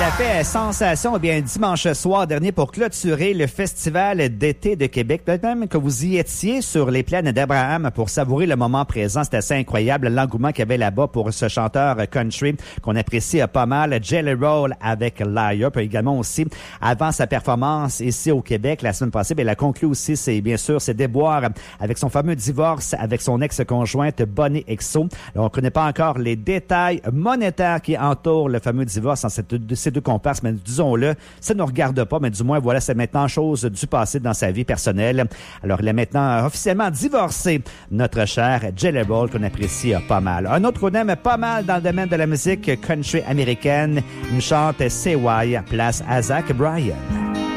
a fait sensation dimanche soir dernier pour clôturer le Festival d'été de Québec. Peut-être même que vous y étiez sur les plaines d'Abraham pour savourer le moment présent. C'était assez incroyable l'engouement qu'il y avait là-bas pour ce chanteur country qu'on apprécie pas mal. Jelly Roll avec Liar. Puis également aussi, avant sa performance ici au Québec la semaine passée, elle a conclu aussi, bien sûr, ses déboires avec son fameux divorce avec son ex-conjointe Bonnie XO. Alors, on ne connaît pas encore les détails monétaires qui entourent le fameux divorce entre ces deux comparses, mais disons-le, ça ne nous regarde pas, mais du moins, voilà, c'est maintenant chose du passé dans sa vie personnelle. Alors, il est maintenant officiellement divorcé, notre cher Jelly Roll, qu'on apprécie pas mal. Un autre qu'on aime pas mal dans le domaine de la musique country américaine, une chante CY, place à Zach Bryan.